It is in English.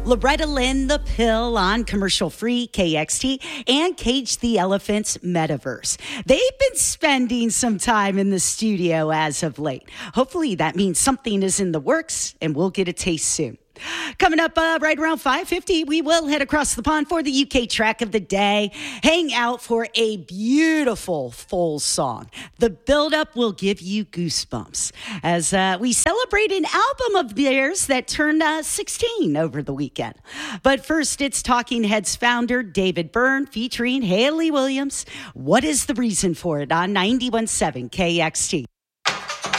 Loretta Lynn, The Pill on commercial-free KXT and Cage the Elephant's Metaverse. They've been spending some time in the studio as of late. Hopefully that means something is in the works and we'll get a taste soon. Coming up right around 5:50, we will head across the pond for the UK track of the day. Hang out for a beautiful full song. The build-up will give you goosebumps as we celebrate an album of theirs that turned 16 over the weekend. But first, it's Talking Heads founder David Byrne featuring Hayley Williams. What is the reason for it on 91.7 KXT?